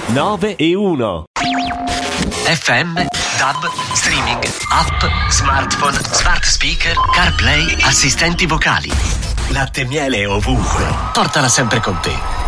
9-1. FM, DAB, streaming, app, smartphone, smart speaker, CarPlay, assistenti vocali. Latte e miele ovunque. Portala sempre con te.